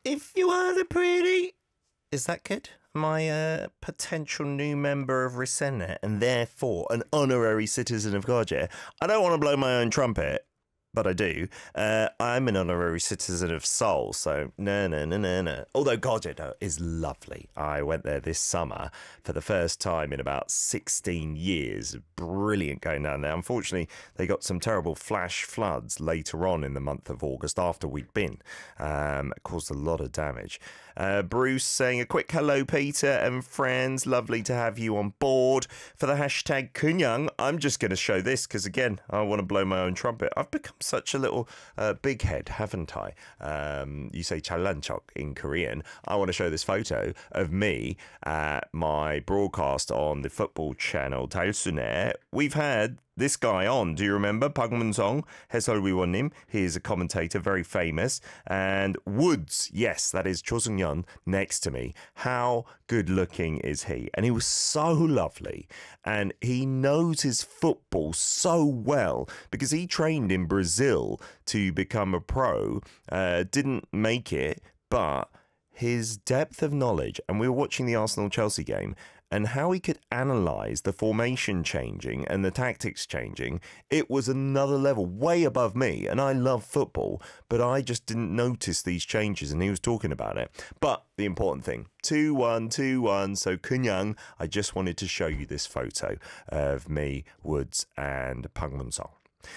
If you are the pretty... Is that good? Am I a potential new member of Resena and therefore an honorary citizen of Georgia? I don't want to blow my own trumpet, but I do. I'm an honorary citizen of Seoul, so no. Although Georgia is lovely. I went there this summer for the first time in about 16 years. Brilliant going down there. Unfortunately, they got some terrible flash floods later on in the month of August after we'd been. It caused a lot of damage. Bruce saying a quick hello, Peter and friends. Lovely to have you on board. For the hashtag Kunyang, I'm just going to show this because, again, I want to blow my own trumpet. I've become such a little big head, haven't I? You say chalanchok in Korean. I want to show this photo of me at my broadcast on the football channel Dalsune. We've had this guy on, do you remember? Park Mun-sung, 해설위원님. He is a commentator, very famous. And Woods, yes, that is Cho Sung-yeon next to me. How good looking is he? And he was so lovely. And he knows his football so well because he trained in Brazil to become a pro. Didn't make it, but his depth of knowledge, and we were watching the Arsenal-Chelsea game, and how he could analyse the formation changing and the tactics changing, it was another level, way above me. And I love football, but I just didn't notice these changes, and he was talking about it. But the important thing, 2-1, so Kunyang, I just wanted to show you this photo of me, Woods, and Park Mun-sung.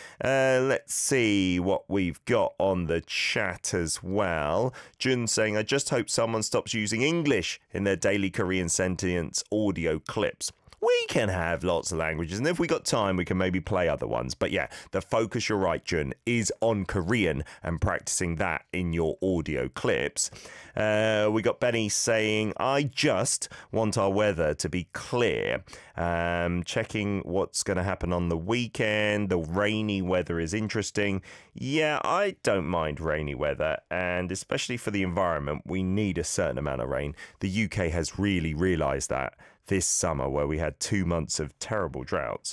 Let's see what we've got on the chat as well. Jun saying, I just hope someone stops using English in their daily Korean sentence audio clips. We can have lots of languages, and if we got time, we can maybe play other ones. But yeah, the focus, you're right, Jun, is on Korean and practicing that in your audio clips. We got Benny saying, I just want our weather to be clear. Checking what's going to happen on the weekend. The rainy weather is interesting. Yeah, I don't mind rainy weather, and especially for the environment, we need a certain amount of rain. The UK has really realised that this summer, where we had 2 months of terrible droughts.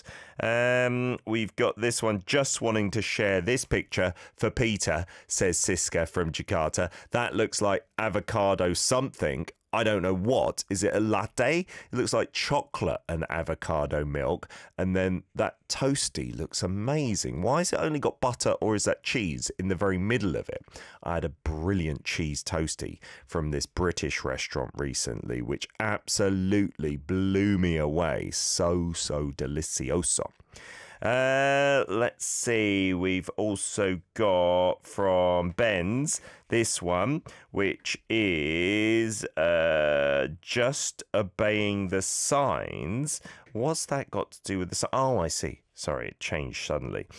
We've got this one, just wanting to share this picture for Peter, says Siska from Jakarta. That looks like avocado something. I don't know what. Is it a latte? It looks like chocolate and avocado milk. And then that toasty looks amazing. Why has it only got butter, or is that cheese in the very middle of it? I had a brilliant cheese toasty from this British restaurant recently, which absolutely blew me away. So delicioso. Let's see, we've also got from Ben's this one, which is just obeying the signs. What's that got to do with the... Oh, I see. Sorry, it changed suddenly.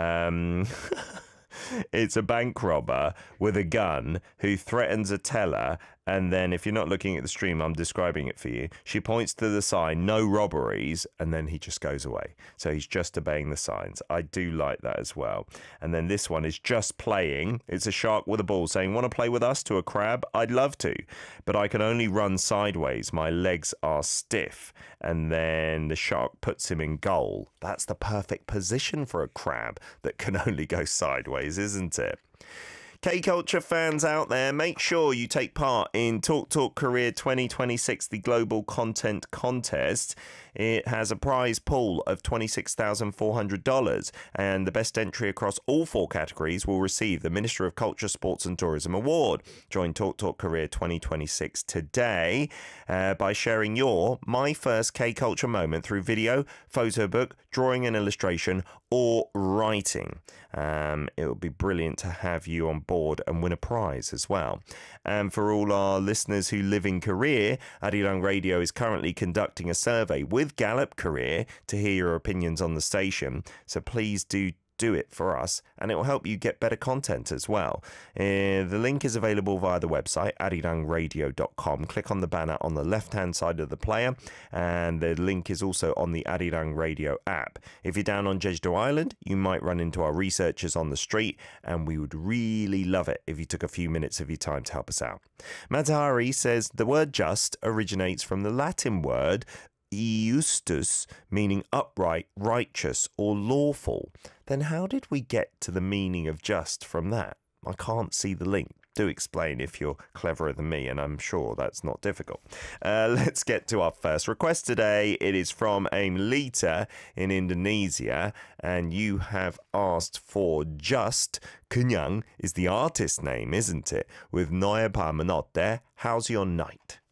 It's a bank robber with a gun who threatens a teller, and then, if you're not looking at the stream, I'm describing it for you. She points to the sign, no robberies, and then he just goes away. So he's just obeying the signs. I do like that as well. And then this one is just playing. It's a shark with a ball saying, want to play with us? To a crab? I'd love to, but I can only run sideways. My legs are stiff. And then the shark puts him in goal. That's the perfect position for a crab that can only go sideways, isn't it? K-Culture fans out there, make sure you take part in Talk Korea 2026, the Global Content Contest. It has a prize pool of $26,400, and the best entry across all 4 categories will receive the Ministry of Culture, Sports and Tourism Award. Join Talk Korea 2026 today by sharing your My First K-Culture moment through video, photo book, drawing and illustration, or writing. It would be brilliant to have you on board and win a prize as well. And for all our listeners who live in Korea, Arirang Radio is currently conducting a survey with Gallup Korea to hear your opinions on the station. So please do it for us, and it will help you get better content as well. The link is available via the website arirangradio.com. Click on the banner on the left hand side of the player, and the link is also on the Arirang Radio app. If you're down on Jeju Island, you might run into our researchers on the street, and we would really love it if you took a few minutes of your time to help us out. Matahari says the word just originates from the Latin word justus, meaning upright, righteous, or lawful. Then how did we get to the meaning of just from that? I can't see the link. Do explain if you're cleverer than me, and I'm sure that's not difficult. Let's get to our first request today. It is from Aim Lita in Indonesia, and you have asked for Just. Kenyang is the artist name, isn't it? With Noya Pa Manote, How's Your Night?